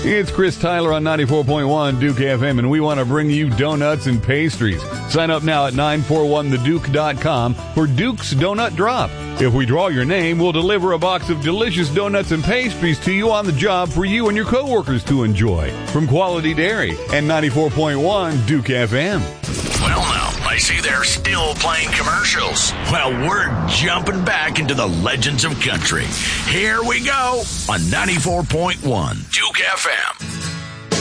It's Chris Tyler on 94.1 Duke FM, and we want to bring you donuts and pastries. Sign up now at 941theduke.com for Duke's Donut Drop. If we draw your name, we'll deliver a box of delicious donuts and pastries to you on the job for you and your coworkers to enjoy. From Quality Dairy and 94.1 Duke FM. Well, now, I see they're still playing commercials. Well, we're jumping back into the legends of country. Here we go on 94.1 Duke FM.